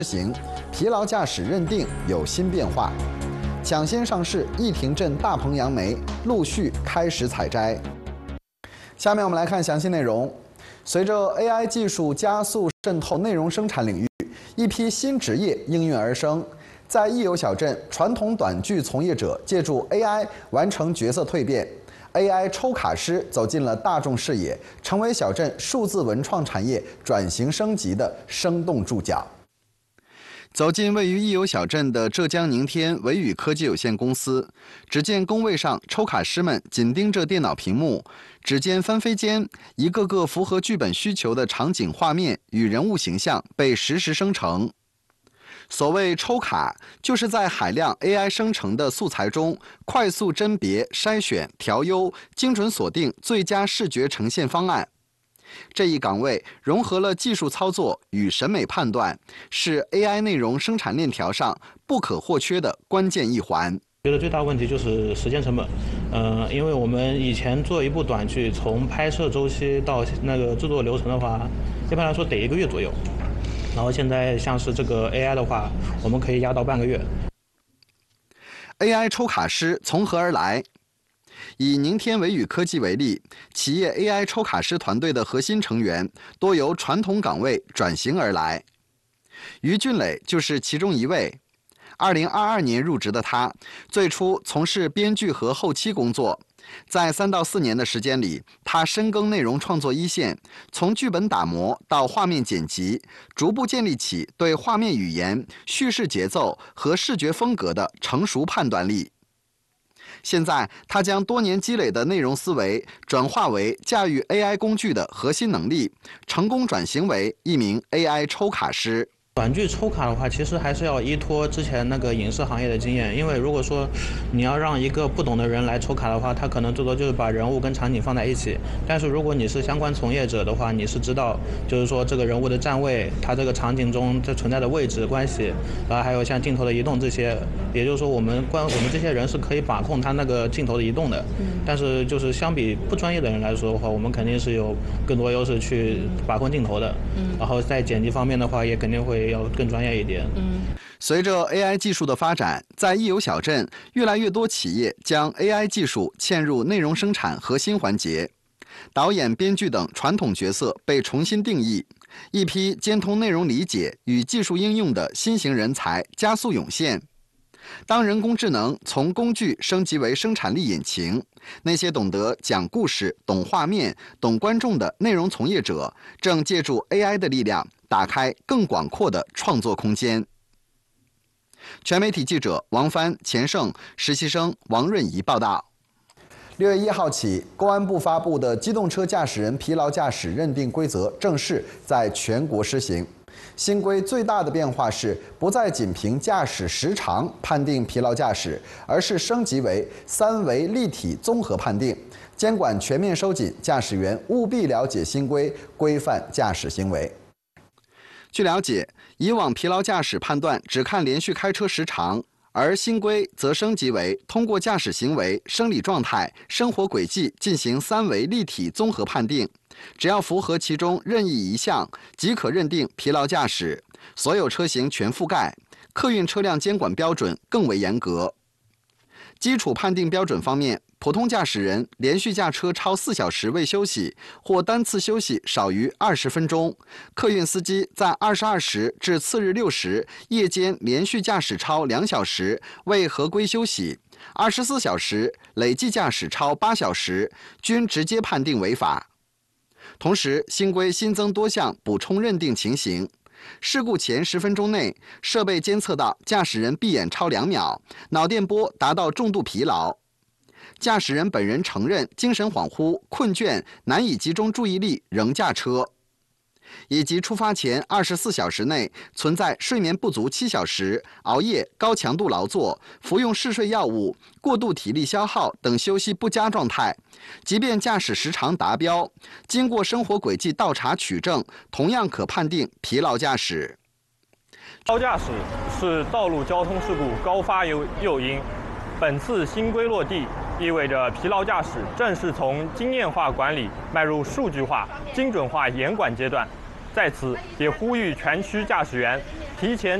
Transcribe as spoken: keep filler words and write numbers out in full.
行，疲劳驾驶认定有新变化。抢先上市，益庭镇大棚杨梅陆续开始采摘。下面我们来看详细内容。随着 A I 技术加速渗透内容生产领域，一批新职业应运而生。在益友小镇，传统短剧从业者借助 A I 完成角色蜕变。A I 抽卡师走进了大众视野，成为小镇数字文创产业转型升级的生动注脚。走进位于益友小镇的浙江宁天维宇科技有限公司，只见工位上抽卡师们紧盯着电脑屏幕，指尖翻飞间，一个个符合剧本需求的场景画面与人物形象被实时生成。所谓抽卡，就是在海量 A I 生成的素材中，快速甄别、筛选、调优，精准锁定最佳视觉呈现方案。这一岗位融合了技术操作与审美判断，是 A I 内容生产链条上不可或缺的关键一环。 觉得最大问题就是时间成本，嗯、呃，因为我们以前做一部短剧，从拍摄周期到那个制作流程的话，一般来说得一个月左右。然后现在像是这个 A I 的话，我们可以压到半个月。 A I 抽卡师从何而来？以宁天维宇科技为例，企业 A I 抽卡师团队的核心成员多由传统岗位转型而来。于俊磊就是其中一位。二零二二年入职的他，最初从事编剧和后期工作。在三到四年的时间里，他深耕内容创作一线，从剧本打磨到画面剪辑，逐步建立起对画面语言、叙事节奏和视觉风格的成熟判断力。现在，他将多年积累的内容思维转化为驾驭 A I 工具的核心能力，成功转型为一名 A I 抽卡师。 短剧抽卡的话，其实还是要依托之前那个影视行业的经验，因为如果说你要让一个不懂的人来抽卡的话，他可能最多就是把人物跟场景放在一起。但是如果你是相关从业者的话，你是知道，就是说这个人物的站位，他这个场景中这存在的位置关系，然后还有像镜头的移动这些，也就是说我们关我们这些人是可以把控他那个镜头的移动的。嗯。但是就是相比不专业的人来说的话，我们肯定是有更多优势去把控镜头的。嗯。然后在剪辑方面的话，也肯定会要更专业一点。嗯， 随着 A I 技术的发展，在益友小镇，越来越多企业将 A I 技术嵌入内容生产核心环节，导演、编剧等传统角色被重新定义，一批兼通内容理解与技术应用的新型人才加速涌现。当人工智能从工具升级为生产力引擎，那些懂得讲故事、懂画面、懂观众的内容从业者，正借助 A I 的力量，打开更广阔的创作空间。全媒体记者王帆、钱胜，实习生王润怡报道。六月一号起，公安部发布的机动车驾驶人疲劳驾驶认定规则正式在全国施行。新规最大的变化是，不再仅凭驾驶时长判定疲劳驾驶，而是升级为三维立体综合判定。监管全面收紧，驾驶员务必了解新规，规范驾驶行为。据了解，以往疲劳驾驶判断只看连续开车时长，而新规则升级为通过驾驶行为、生理状态、生活轨迹进行三维立体综合判定。只要符合其中任意一项，即可认定疲劳驾驶。所有车型全覆盖，客运车辆监管标准更为严格。基础判定标准方面，普通驾驶人连续驾车超四小时未休息，或单次休息少于二十分钟；客运司机在二十二时至次日六时夜间连续驾驶超两小时未合规休息，二十四小时累计驾驶超八小时，均直接判定违法。同时，新规新增多项补充认定情形。事故前十分钟内，设备监测到驾驶人闭眼超两秒，脑电波达到重度疲劳；驾驶人本人承认精神恍惚、困倦、难以集中注意力仍驾车；以及出发前二十四小时内存在睡眠不足七小时、熬夜、高强度劳作、服用嗜睡药物、过度体力消耗等休息不佳状态，即便驾驶时长达标，经过生活轨迹倒查取证，同样可判定疲劳驾驶。 疲劳驾驶是道路交通事故高发诱诱因，本次新规落地，意味着疲劳驾驶正式从经验化管理迈入数据化、精准化严管阶段。 在此也呼吁全区驾驶员提前